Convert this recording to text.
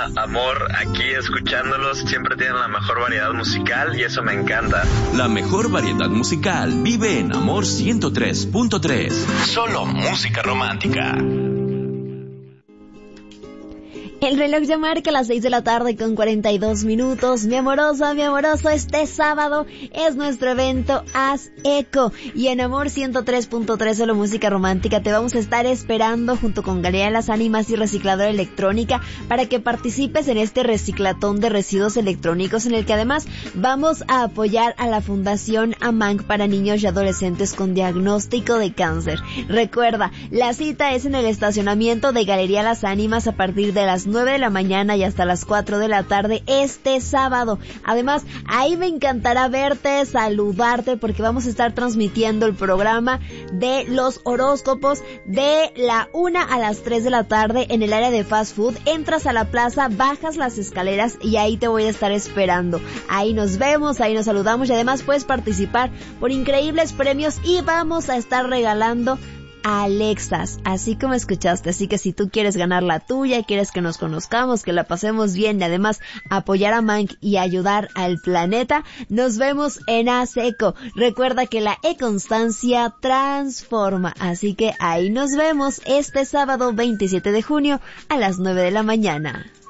Amor, aquí escuchándolos, siempre tienen la mejor variedad musical y eso me encanta. La mejor variedad musical vive en Amor 103.3. Solo música romántica. El reloj ya marca las 6 de la tarde con 42 minutos. Mi amorosa, mi amoroso, este sábado es nuestro evento Haz Eco. Y en Amor 103.3 Solo Música Romántica te vamos a estar esperando junto con Galería de las Ánimas y Recicladora Electrónica para que participes en este reciclatón de residuos electrónicos, en el que además vamos a apoyar a la Fundación AMANC para niños y adolescentes con diagnóstico de cáncer. Recuerda, la cita es en el estacionamiento de Galería Las Ánimas a partir de las 9 de la mañana y hasta las 4 de la tarde este sábado. Además, ahí me encantará verte, saludarte, porque vamos a estar transmitiendo el programa de los horóscopos de la 1 a las 3 de la tarde en el área de fast food. Entras a la plaza, bajas las escaleras y ahí te voy a estar esperando. Ahí nos vemos, ahí nos saludamos y además puedes participar por increíbles premios y vamos a estar regalando Alexas, así como escuchaste. Así que si tú quieres ganar la tuya y quieres que nos conozcamos, que la pasemos bien y además apoyar a Mank y ayudar al planeta, nos vemos en Aseco. Recuerda que la e-constancia transforma, así que ahí nos vemos este sábado 27 de junio a las 9 de la mañana.